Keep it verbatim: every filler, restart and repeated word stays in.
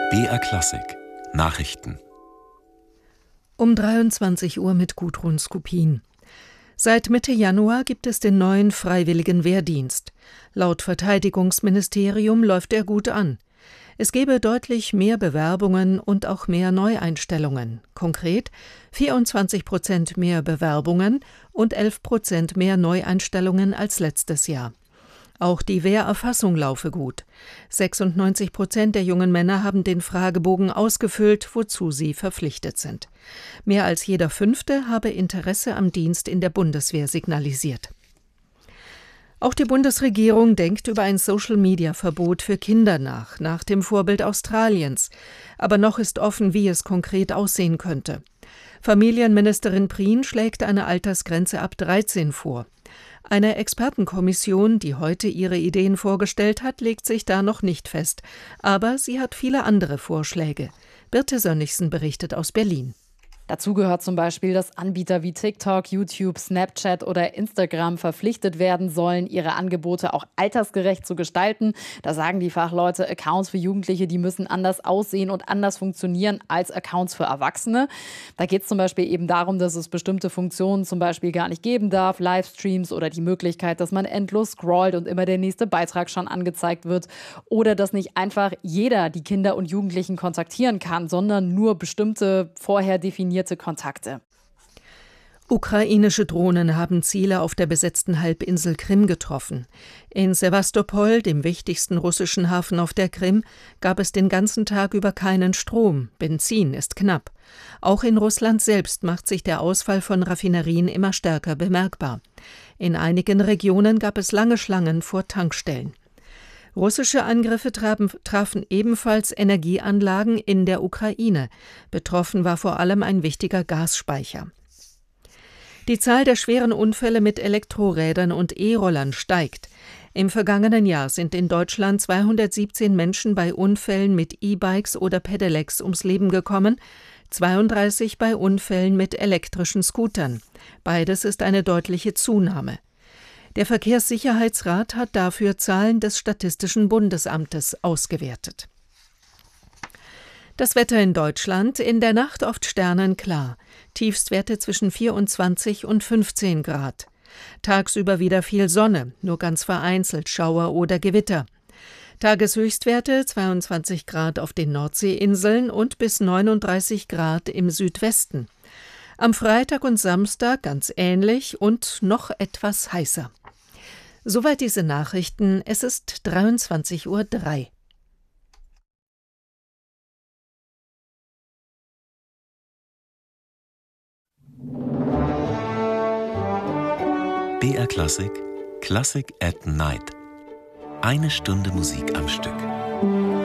B R Klassik Nachrichten Um dreiundzwanzig Uhr mit Gudrun Skupin. Seit Mitte Januar gibt es den neuen freiwilligen Wehrdienst. Laut Verteidigungsministerium läuft er gut an. Es gebe deutlich mehr Bewerbungen und auch mehr Neueinstellungen. Konkret vierundzwanzig Prozent mehr Bewerbungen und elf Prozent mehr Neueinstellungen als letztes Jahr. Auch die Wehrerfassung laufe gut. sechsundneunzig Prozent der jungen Männer haben den Fragebogen ausgefüllt, wozu sie verpflichtet sind. Mehr als jeder Fünfte habe Interesse am Dienst in der Bundeswehr signalisiert. Auch die Bundesregierung denkt über ein Social-Media-Verbot für Kinder nach, nach dem Vorbild Australiens. Aber noch ist offen, wie es konkret aussehen könnte. Familienministerin Prien schlägt eine Altersgrenze ab dreizehn vor. Eine Expertenkommission, die heute ihre Ideen vorgestellt hat, legt sich da noch nicht fest. Aber sie hat viele andere Vorschläge. Birte Sönnigsen berichtet aus Berlin. Dazu gehört zum Beispiel, dass Anbieter wie TikTok, YouTube, Snapchat oder Instagram verpflichtet werden sollen, ihre Angebote auch altersgerecht zu gestalten. Da sagen die Fachleute, Accounts für Jugendliche, die müssen anders aussehen und anders funktionieren als Accounts für Erwachsene. Da geht es zum Beispiel eben darum, dass es bestimmte Funktionen zum Beispiel gar nicht geben darf, Livestreams oder die Möglichkeit, dass man endlos scrollt und immer der nächste Beitrag schon angezeigt wird. Oder dass nicht einfach jeder die Kinder und Jugendlichen kontaktieren kann, sondern nur bestimmte vorher definierte Kontakte. Ukrainische Drohnen haben Ziele auf der besetzten Halbinsel Krim getroffen. In Sewastopol, dem wichtigsten russischen Hafen auf der Krim, gab es den ganzen Tag über keinen Strom. Benzin ist knapp. Auch in Russland selbst macht sich der Ausfall von Raffinerien immer stärker bemerkbar. In einigen Regionen gab es lange Schlangen vor Tankstellen. Russische Angriffe trafen, trafen ebenfalls Energieanlagen in der Ukraine. Betroffen war vor allem ein wichtiger Gasspeicher. Die Zahl der schweren Unfälle mit Elektrorädern und E-Rollern steigt. Im vergangenen Jahr sind in Deutschland zweihundertsiebzehn Menschen bei Unfällen mit E-Bikes oder Pedelecs ums Leben gekommen, zweiunddreißig bei Unfällen mit elektrischen Scootern. Beides ist eine deutliche Zunahme. Der Verkehrssicherheitsrat hat dafür Zahlen des Statistischen Bundesamtes ausgewertet. Das Wetter in Deutschland: in der Nacht oft sternenklar, Tiefstwerte zwischen vierundzwanzig und fünfzehn Grad. Tagsüber wieder viel Sonne, nur ganz vereinzelt Schauer oder Gewitter. Tageshöchstwerte zweiundzwanzig Grad auf den Nordseeinseln und bis neununddreißig Grad im Südwesten. Am Freitag und Samstag ganz ähnlich und noch etwas heißer. Soweit diese Nachrichten. Es ist dreiundzwanzig Uhr drei. B R Klassik Klassik at Night. Eine Stunde Musik am Stück.